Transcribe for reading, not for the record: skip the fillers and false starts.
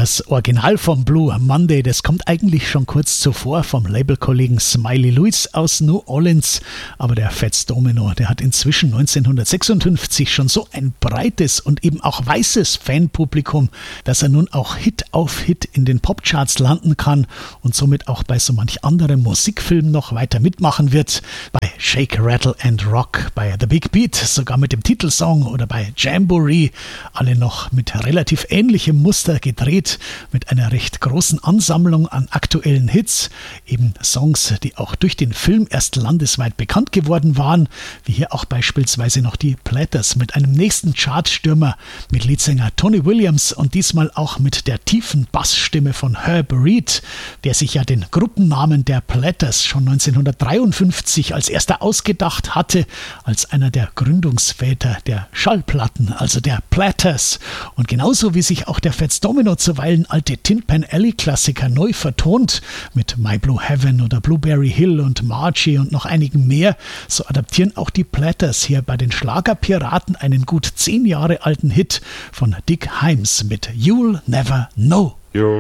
Das Original vom Blue Monday, das kommt eigentlich schon kurz zuvor vom Labelkollegen Smiley Lewis aus New Orleans. Aber der Fats Domino, der hat inzwischen 1956 schon so ein breites und eben auch weißes Fanpublikum, dass er nun auch Hit auf Hit in den Popcharts landen kann und somit auch bei so manch anderem Musikfilm noch weiter mitmachen wird. Bei Shake, Rattle and Rock, bei The Big Beat, sogar mit dem Titelsong oder bei Jamboree, alle noch mit relativ ähnlichem Muster gedreht, mit einer recht großen Ansammlung an aktuellen Hits, eben Songs, die auch durch den Film erst landesweit bekannt geworden waren, wie hier auch beispielsweise noch die Platters mit einem nächsten Chartstürmer mit Leadsänger Tony Williams und diesmal auch mit der tiefen Bassstimme von Herb Reed, der sich ja den Gruppennamen der Platters schon 1953 als erster ausgedacht hatte, als einer der Gründungsväter der Schallplatten, also der Platters. Und genauso wie sich auch der Fats Domino zuweilen alte Tin Pan Alley Klassiker neu vertont, mit My Blue Heaven oder Blueberry Hill und Margie und noch einigen mehr, so adaptieren auch die Platters hier bei den Schlagerpiraten einen gut 10 Jahre alten Hit von Dick Hymes mit You'll Never Know. You'll